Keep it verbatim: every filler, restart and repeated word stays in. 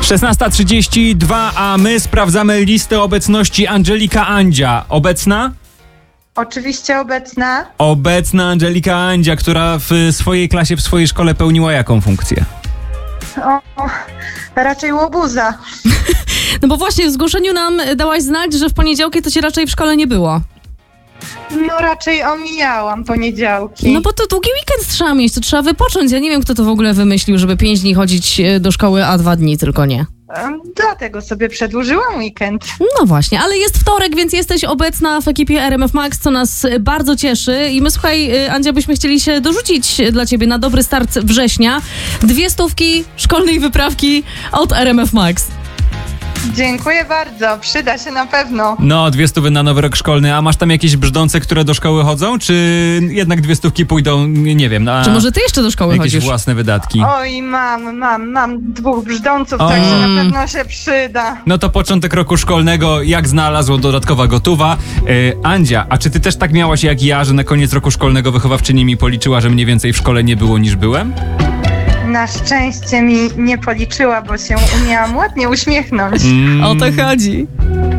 szesnasta trzydzieści dwa, a my sprawdzamy listę obecności. Angelika Andzia. Obecna? Oczywiście obecna. Obecna Angelika Andzia, która w swojej klasie, w swojej szkole pełniła jaką funkcję? O, raczej łobuza. No bo właśnie w zgłoszeniu nam dałaś znać, że w poniedziałki to cię raczej w szkole nie było. No raczej omijałam poniedziałki. No bo to długi weekend trzeba mieć, to trzeba wypocząć. Ja nie wiem, kto to w ogóle wymyślił, żeby pięć dni chodzić do szkoły, a dwa dni tylko nie. Dlatego sobie przedłużyłam weekend. No właśnie, ale jest wtorek, więc jesteś obecna w ekipie R M F Max, co nas bardzo cieszy. I my, słuchaj, Andzia, byśmy chcieli się dorzucić dla ciebie na dobry start września. Dwie stówki szkolnej wyprawki od R M F Max. Dziękuję bardzo, przyda się na pewno. No, dwie stówy na nowy rok szkolny. A masz tam jakieś brzdące, które do szkoły chodzą? Czy jednak dwie stówki pójdą, nie wiem, na Czy może ty jeszcze do szkoły jakieś chodzisz? własne wydatki? Oj, mam, mam, mam dwóch brzdąców, O. także na pewno się przyda. No to początek roku szkolnego, jak znalazło, dodatkowa gotowa. Yy, Andzia, a czy ty też tak miałaś jak ja, że na koniec roku szkolnego wychowawczyni mi policzyła, że mniej więcej w szkole nie było niż byłem? Na szczęście mi nie policzyła, bo się umiałam ładnie uśmiechnąć. Mm. O to chodzi.